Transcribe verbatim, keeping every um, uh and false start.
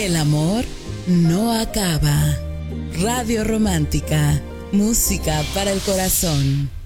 El amor no acaba. Radio Romántica, música para el corazón.